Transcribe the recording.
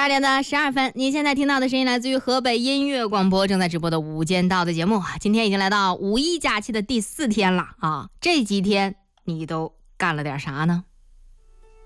12:12，您现在听到的声音来自于河北音乐广播正在直播的无间道的节目。今天已经来到五一假期的第4天了啊！这几天你都干了点啥呢？